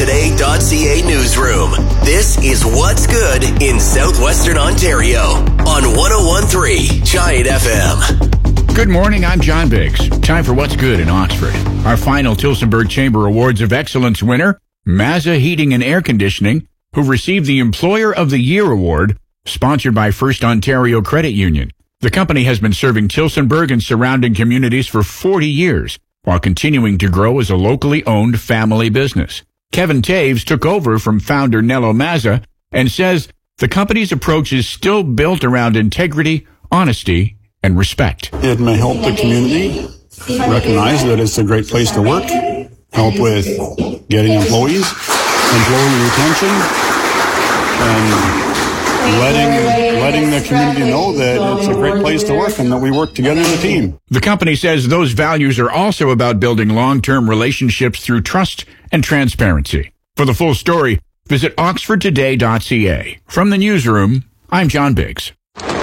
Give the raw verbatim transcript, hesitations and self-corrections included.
today dot c a newsroom. This is What's Good in Southwestern Ontario on one oh one point three Giant F M. Good morning, I'm John Biggs. Time for What's Good in Oxford. Our final Tillsonburg Chamber Awards of Excellence winner, Mazza Heating and Air Conditioning, who received the Employer of the Year Award, sponsored by First Ontario Credit Union. The company has been serving Tillsonburg and surrounding communities for forty years, while continuing to grow as a locally owned family business. Kevin Taves took over from founder Nello Mazza and says the company's approach is still built around integrity, honesty, and respect. It may help the community recognize that it's a great place to work, help with getting employees, employee retention, and letting letting the community know that it's a great place to work and that we work together as a team. The company says those values are also about building long-term relationships through trust and transparency. For the full story, visit oxford today dot c a. From the newsroom, I'm John Biggs.